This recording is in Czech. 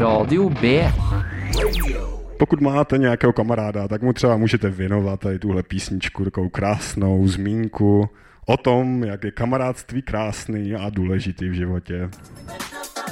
Radio B. Pokud máte nějakého kamaráda, tak mu třeba můžete věnovat tady tuhle písničku, takovou krásnou zmínku o tom, jak je kamarádství krásný a důležitý v životě.